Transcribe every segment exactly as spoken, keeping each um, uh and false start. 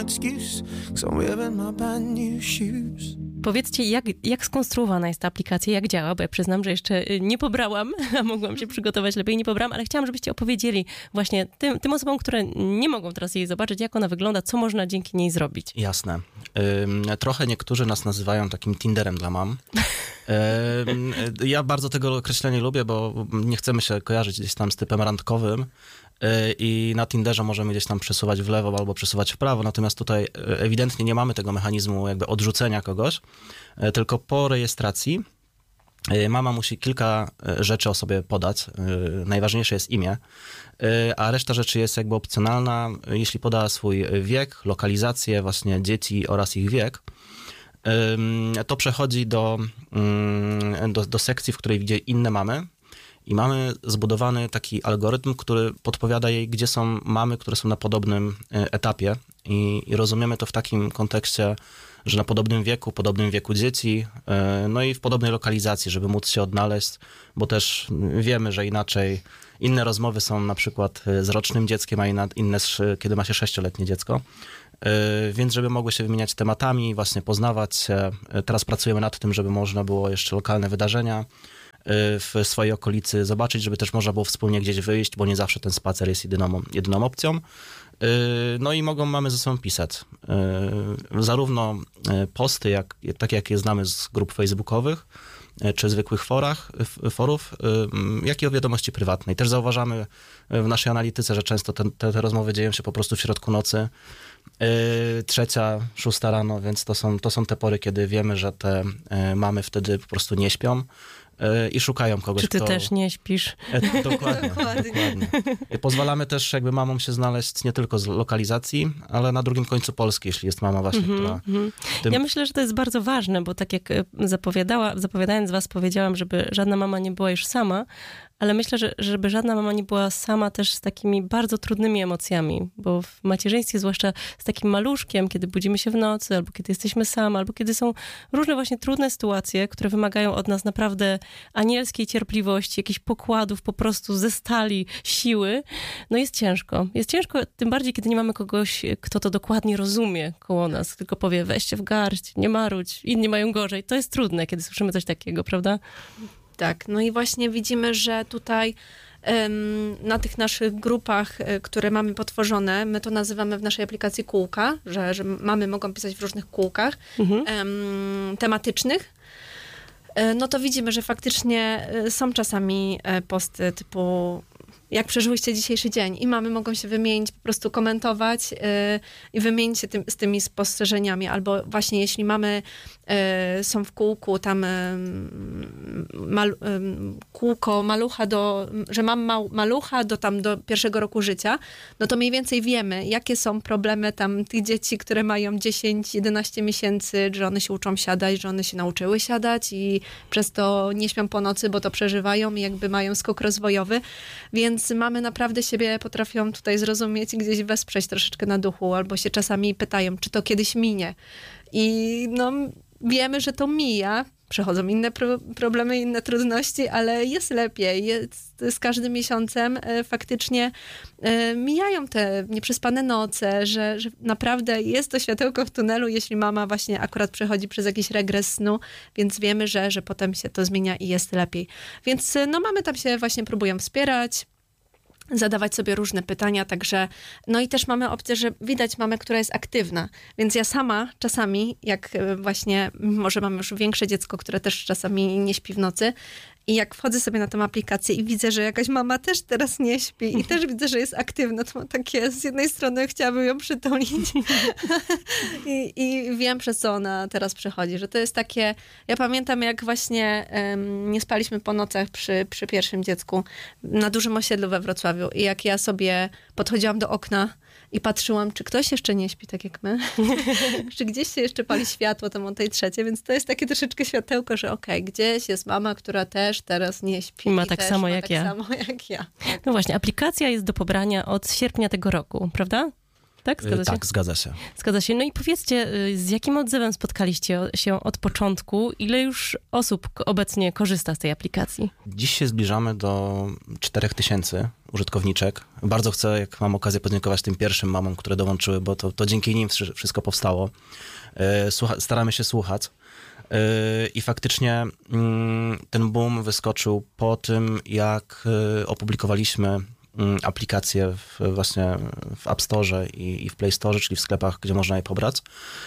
excuse, 'cause I'm wearing my brand new shoes. Powiedzcie, jak, jak skonstruowana jest ta aplikacja, jak działa, bo ja przyznam, że jeszcze nie pobrałam, a mogłam się przygotować lepiej, nie pobrałam, ale chciałam, żebyście opowiedzieli właśnie tym, tym osobom, które nie mogą teraz jej zobaczyć, jak ona wygląda, co można dzięki niej zrobić. Jasne. Ym, trochę niektórzy nas nazywają takim Tinderem dla mam. Ym, ja bardzo tego określenia lubię, bo nie chcemy się kojarzyć gdzieś tam z typem randkowym, i na Tinderze możemy gdzieś tam przesuwać w lewo albo przesuwać w prawo, natomiast tutaj ewidentnie nie mamy tego mechanizmu jakby odrzucenia kogoś, tylko po rejestracji mama musi kilka rzeczy o sobie podać. Najważniejsze jest imię, a reszta rzeczy jest jakby opcjonalna. Jeśli poda swój wiek, lokalizację właśnie dzieci oraz ich wiek, to przechodzi do, do, do sekcji, w której widzi inne mamy. I mamy zbudowany taki algorytm, który podpowiada jej, gdzie są mamy, które są na podobnym etapie. I, i rozumiemy to w takim kontekście, że na podobnym wieku, podobnym wieku dzieci, no i w podobnej lokalizacji, żeby móc się odnaleźć, bo też wiemy, że inaczej inne rozmowy są na przykład z rocznym dzieckiem, a inne, kiedy ma się sześcioletnie dziecko. Więc żeby mogły się wymieniać tematami, właśnie poznawać się. Teraz pracujemy nad tym, żeby można było jeszcze lokalne wydarzenia w swojej okolicy zobaczyć, żeby też można było wspólnie gdzieś wyjść, bo nie zawsze ten spacer jest jedyną, jedyną opcją. No i mogą mamy ze sobą pisać. Zarówno posty, jak, takie jakie znamy z grup facebookowych, czy zwykłych forach, forów, jak i o wiadomości prywatnej. Też zauważamy w naszej analityce, że często te, te, te rozmowy dzieją się po prostu w środku nocy, trzecia, szósta rano, więc to są, to są te pory, kiedy wiemy, że te mamy wtedy po prostu nie śpią i szukają kogoś, Czy ty kto... też nie śpisz? E, dokładnie, dokładnie. I pozwalamy też jakby mamom się znaleźć nie tylko z lokalizacji, ale na drugim końcu Polski, jeśli jest mama właśnie, mm-hmm, która... Mm-hmm. Tym... Ja myślę, że to jest bardzo ważne, bo tak jak zapowiadała, zapowiadając was powiedziałam, żeby żadna mama nie była już sama, ale myślę, że żeby żadna mama nie była sama też z takimi bardzo trudnymi emocjami, bo w macierzyństwie, zwłaszcza z takim maluszkiem, kiedy budzimy się w nocy, albo kiedy jesteśmy same, albo kiedy są różne właśnie trudne sytuacje, które wymagają od nas naprawdę anielskiej cierpliwości, jakichś pokładów po prostu ze stali, siły, no jest ciężko. Jest ciężko, tym bardziej, kiedy nie mamy kogoś, kto to dokładnie rozumie koło nas, tylko powie, weźcie w garść, nie marudź, inni mają gorzej. To jest trudne, kiedy słyszymy coś takiego, prawda? Tak, no i właśnie widzimy, że tutaj ym, na tych naszych grupach, y, które mamy potworzone, my to nazywamy w naszej aplikacji kółka, że, że mamy mogą pisać w różnych kółkach mhm. ym, tematycznych, y, no to widzimy, że faktycznie y, są czasami y, posty typu jak przeżyłyście dzisiejszy dzień i mamy mogą się wymienić, po prostu komentować yy, i wymienić się tym, z tymi spostrzeżeniami, albo właśnie jeśli mamy, yy, są w kółku tam yy, mal, yy, kółko malucha do, że mam mał, malucha do tam do pierwszego roku życia, no to mniej więcej wiemy, jakie są problemy tam tych dzieci, które mają dziesięć jedenaście miesięcy, że one się uczą siadać, że one się nauczyły siadać i przez to nie śpią po nocy, bo to przeżywają i jakby mają skok rozwojowy, więc Więc mamy naprawdę siebie potrafią tutaj zrozumieć i gdzieś wesprzeć troszeczkę na duchu, albo się czasami pytają, czy to kiedyś minie. I no, wiemy, że to mija. Przechodzą inne pro- problemy, inne trudności, ale jest lepiej. Jest, z każdym miesiącem e, faktycznie e, mijają te nieprzespane noce, że, że naprawdę jest to światełko w tunelu, jeśli mama właśnie akurat przechodzi przez jakiś regres snu, więc wiemy, że, że potem się to zmienia i jest lepiej. Więc no mamy tam się właśnie próbują wspierać, zadawać sobie różne pytania, także no i też mamy opcję, że widać mamę, która jest aktywna, więc ja sama czasami, jak właśnie, może mam już większe dziecko, które też czasami nie śpi w nocy i jak wchodzę sobie na tę aplikację i widzę, że jakaś mama też teraz nie śpi i też widzę, że jest aktywna, to mam takie, z jednej strony chciałabym ją przytulić I, i wiem, przez co ona teraz przechodzi, że to jest takie, ja pamiętam jak właśnie um, nie spaliśmy po nocach przy, przy pierwszym dziecku na dużym osiedlu we Wrocławiu i jak ja sobie podchodziłam do okna i patrzyłam, czy ktoś jeszcze nie śpi tak jak my, czy gdzieś się jeszcze pali światło tam o tej trzeciej, więc to jest takie troszeczkę światełko, że okej, okay, gdzieś jest mama, która też teraz nie śpi. I ma tak samo ma jak tak ja. samo jak ja. No właśnie, aplikacja jest do pobrania od sierpnia tego roku, prawda? tak? Zgadza się? Tak, zgadza się. Zgadza się. No i powiedzcie, z jakim odzewem spotkaliście się od początku? Ile już osób obecnie korzysta z tej aplikacji? Dziś się zbliżamy do czterech tysięcy użytkowniczek. Bardzo chcę, jak mam okazję, podziękować tym pierwszym mamom, które dołączyły, bo to, to dzięki nim wszystko powstało. Słucha- staramy się słuchać. I faktycznie ten boom wyskoczył po tym, jak opublikowaliśmy aplikacje w, właśnie w App Store i, i w Play Store, czyli w sklepach, gdzie można je pobrać,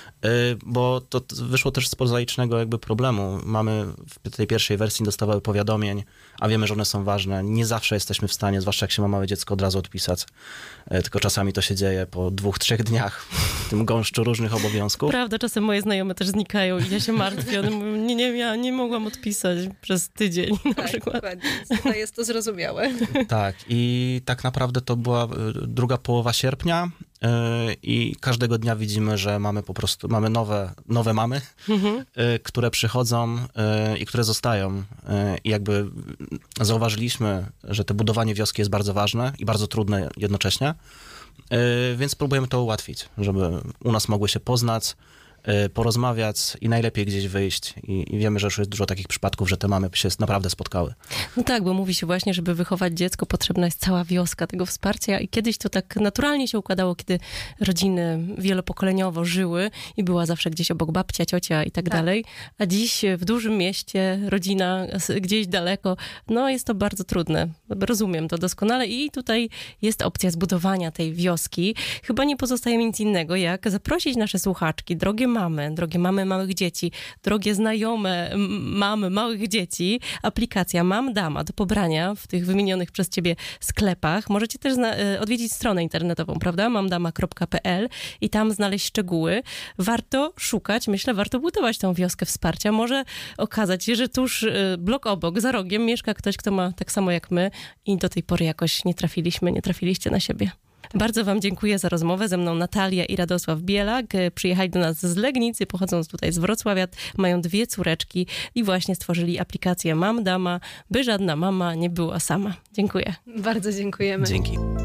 bo to wyszło też z prozaicznego jakby problemu. Mamy w tej pierwszej wersji dostawały powiadomień, a wiemy, że one są ważne. Nie zawsze jesteśmy w stanie, zwłaszcza jak się ma małe dziecko, od razu odpisać. Tylko czasami to się dzieje po dwóch, trzech dniach w tym gąszczu różnych obowiązków. Prawda, czasem moje znajome też znikają i ja się martwię. One mówią, nie, nie, ja nie mogłam odpisać przez tydzień na tak, przykład. Dokładnie. Tutaj jest to zrozumiałe. Tak, i tak naprawdę to była druga połowa sierpnia i każdego dnia widzimy, że mamy po prostu, mamy nowe, nowe mamy, mhm. które przychodzą i które zostają. I jakby zauważyliśmy, że to budowanie wioski jest bardzo ważne i bardzo trudne jednocześnie, więc próbujemy to ułatwić, żeby u nas mogły się poznać, porozmawiać i najlepiej gdzieś wyjść. I, I wiemy, że już jest dużo takich przypadków, że te mamy się naprawdę spotkały. No tak, bo mówi się właśnie, żeby wychować dziecko, potrzebna jest cała wioska tego wsparcia i kiedyś to tak naturalnie się układało, kiedy rodziny wielopokoleniowo żyły i była zawsze gdzieś obok babcia, ciocia i tak, tak dalej. A dziś w dużym mieście, rodzina gdzieś daleko, no jest to bardzo trudne. Rozumiem to doskonale i tutaj jest opcja zbudowania tej wioski. Chyba nie pozostaje mi nic innego, jak zaprosić nasze słuchaczki, drogie mamy, drogie mamy małych dzieci, drogie znajome mamy małych dzieci, aplikacja Mam Dama do pobrania w tych wymienionych przez ciebie sklepach. Możecie też zna- odwiedzić stronę internetową, prawda? mamdama kropka pe el i tam znaleźć szczegóły. Warto szukać, myślę, warto budować tą wioskę wsparcia. Może okazać się, że tuż blok obok, za rogiem mieszka ktoś, kto ma tak samo jak my i do tej pory jakoś nie trafiliśmy, nie trafiliście na siebie. Bardzo wam dziękuję za rozmowę. Ze mną Natalia i Radosław Bielak. Przyjechali do nas z Legnicy, pochodzą tutaj z Wrocławia, mają dwie córeczki i właśnie stworzyli aplikację Mam Dama, by żadna mama nie była sama. Dziękuję. Bardzo dziękujemy. Dzięki.